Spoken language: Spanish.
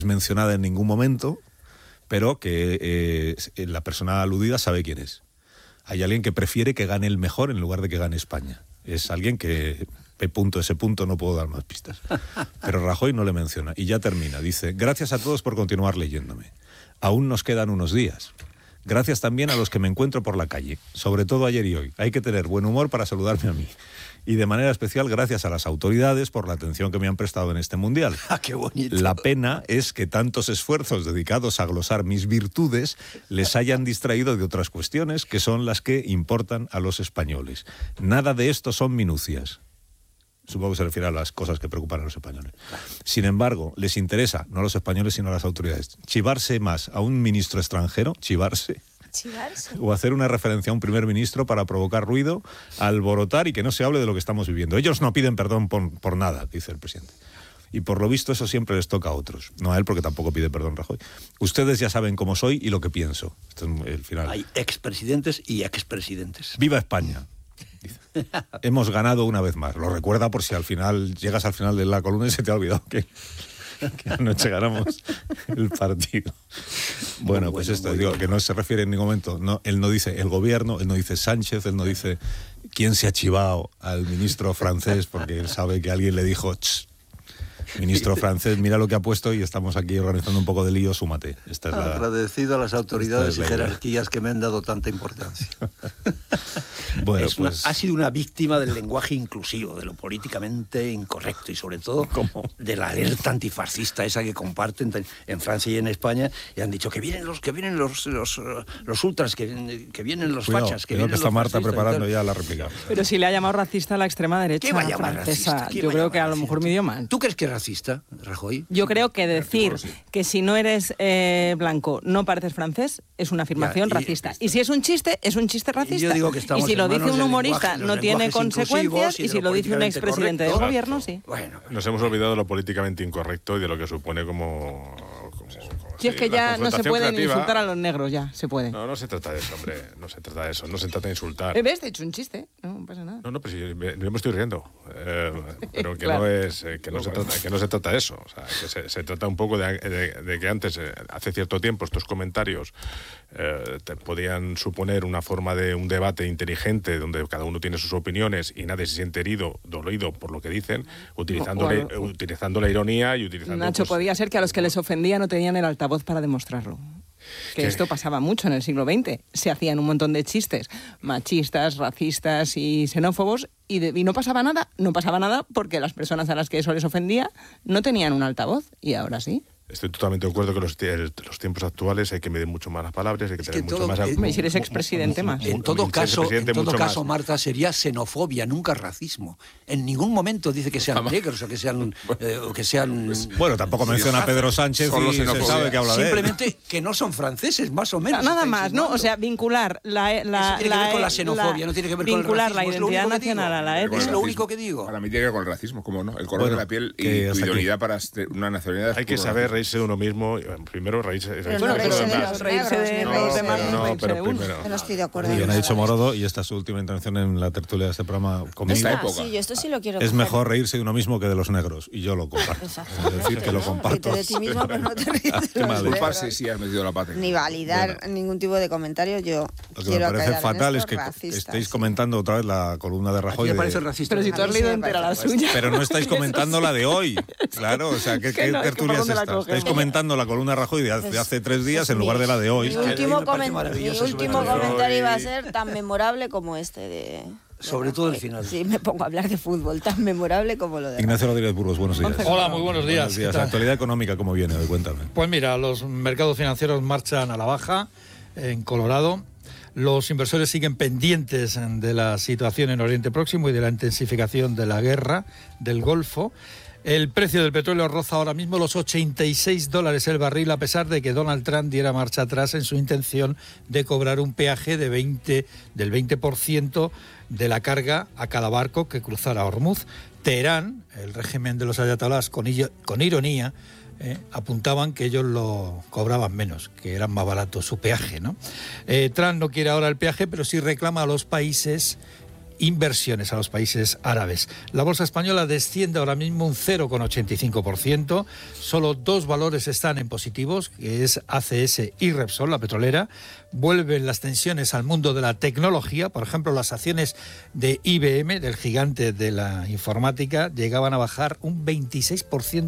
mencionada en ningún momento, pero que la persona aludida sabe quién es. Hay alguien que prefiere que gane el mejor en lugar de que gane España. Es alguien que... ese punto no puedo dar más pistas. Pero Rajoy no le menciona. Y ya termina. Dice: gracias a todos por continuar leyéndome. Aún nos quedan unos días. Gracias también a los que me encuentro por la calle. Sobre todo ayer y hoy. Hay que tener buen humor para saludarme a mí. Y de manera especial gracias a las autoridades por la atención que me han prestado en este mundial. ¡Qué bonito! La pena es que tantos esfuerzos dedicados a glosar mis virtudes les hayan distraído de otras cuestiones que son las que importan a los españoles. Nada de esto son minucias. Supongo que se refiere a las cosas que preocupan a los españoles. Sin embargo, les interesa, no a los españoles, sino a las autoridades, chivarse más a un ministro extranjero, chivarse, o hacer una referencia a un primer ministro para provocar ruido, alborotar y que no se hable de lo que estamos viviendo. Ellos no piden perdón por nada, dice el presidente. Y por lo visto eso siempre les toca a otros. No a él, porque tampoco pide perdón Rajoy. Ustedes ya saben cómo soy y lo que pienso. Este es el final. Hay expresidentes y expresidentes. ¡Viva España! Dice. Hemos ganado una vez más. Lo recuerda por si al final llegas al final de la columna y se te ha olvidado que anoche ganamos el partido. Bueno, pues esto, digo, que no se refiere en ningún momento. No, él no dice el gobierno, él no dice Sánchez, él no dice quién se ha chivado al ministro francés, porque él sabe que alguien le dijo: ministro francés, mira lo que ha puesto y estamos aquí organizando un poco de lío, súmate. Agradecido a las autoridades y jerarquías que me han dado tanta importancia. Bueno, ha sido una víctima del lenguaje inclusivo, de lo políticamente incorrecto y sobre todo de la alerta antifascista esa que comparten en Francia y en España, y han dicho que vienen los ultras, que vienen los fachas, que creo vienen que está los Marta fascistas, preparando ya la réplica. Pero si le ha llamado racista a la extrema derecha ¿Qué va a llamar francesa, racista? yo creo que a lo mejor me dio mal. ¿Tú crees que es racista, Rajoy? Yo creo que decir que si no eres blanco no pareces francés es una afirmación racista. Y si es un chiste racista. Yo digo que estamos y si lo dice un humorista no tiene consecuencias, y si lo dice un expresidente del gobierno, sí. Bueno, nos hemos olvidado de lo políticamente incorrecto y de lo que supone como Si es que ya no se pueden insultar a los negros, ya se puede. No se trata de eso, hombre. No se trata de eso. No se trata de insultar. ¿Ves? Te he hecho un chiste. No pasa nada. No, pues yo me estoy riendo. Pero que claro. no es que no se trata de eso. O sea, que se trata un poco de que antes, hace cierto tiempo, estos comentarios podían suponer una forma de un debate inteligente donde cada uno tiene sus opiniones y nadie se siente dolido por lo que dicen, utilizando la ironía y utilizando... Nacho, podía ser que a los que les ofendía no tenían el altavoz para demostrarlo. Que esto pasaba mucho en el siglo XX. Se hacían un montón de chistes machistas, racistas y xenófobos y no pasaba nada. No pasaba nada porque las personas a las que eso les ofendía no tenían un altavoz y ahora sí. Estoy totalmente de acuerdo que los tiempos actuales hay que medir mucho más las palabras, hay que tener mucho más... Si eres expresidente más. En todo caso, Marta, sería xenofobia, nunca racismo. En ningún momento dice que sean negros o que sean... Bueno, tampoco menciona a Pedro Sánchez y se sabe que habla de él. Simplemente que no son franceses, más o menos. Nada más, ¿no? O sea, vincular eso tiene que ver con la xenofobia, no tiene que ver con el racismo. Vincular la identidad nacional a la étnica. Es lo único que digo. Para mí tiene que ver con el racismo, ¿cómo no? El color de la piel y tu idoneidad para una nacionalidad. Hay que saber reírse de uno mismo. Primero reírse de los demás. No, pero primero. No estoy de acuerdo. Bien ha dicho Morodo, y esta es su última intervención en la tertulia de este programa conmigo. Sí, yo esto sí lo quiero Es coger. mejor reírse de uno mismo que de los negros, y yo lo comparto. Es decir, que lo comparto. Ríete de ti mismo, pero no te ríes de los negros. Si has metido la pata. Ni validar ningún tipo de comentario. Yo Lo que quiero me parece aclarar fatal es esto, que racista, estéis sí. comentando otra vez la columna de Rajoy. Aquí parece racista. Pero si tú has leído entera la suya. Pero no estáis comentando la de hoy. Claro, o sea, ¿qué tertulia es esta? Estáis comentando la columna de Rajoy de hace 3 días en lugar de la de hoy. Mi último comentario iba a ser tan memorable como este de... Sobre todo el final. Sí, me pongo a hablar de fútbol, tan memorable como lo de... Ignacio Rodríguez Burgos, buenos días. Hola, muy buenos días. La actualidad económica, ¿cómo viene hoy? Cuéntame. Pues mira, los mercados financieros marchan a la baja en Colorado. Los inversores siguen pendientes de la situación en Oriente Próximo y de la intensificación de la guerra del Golfo. El precio del petróleo roza ahora mismo los $86 el barril, a pesar de que Donald Trump diera marcha atrás en su intención de cobrar un peaje del 20% de la carga a cada barco que cruzara Hormuz. Teherán, el régimen de los ayatolás, con ironía, apuntaban que ellos lo cobraban menos, que era más barato su peaje, ¿no? Trump no quiere ahora el peaje, pero sí reclama a los países inversiones a los países árabes. La bolsa española desciende ahora mismo un 0,85%. Solo 2 valores están en positivos, que es ACS y Repsol, la petrolera. Vuelven las tensiones al mundo de la tecnología. Por ejemplo, las acciones de IBM, del gigante de la informática, llegaban a bajar un 26%